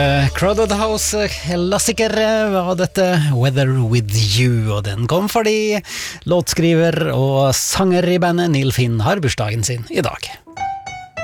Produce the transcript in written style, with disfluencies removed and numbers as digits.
Crowded House klassiker var dette Weather With You, og den kom fordi låtskriver og sanger i bandet Neil Finn har bursdagen sin i dag.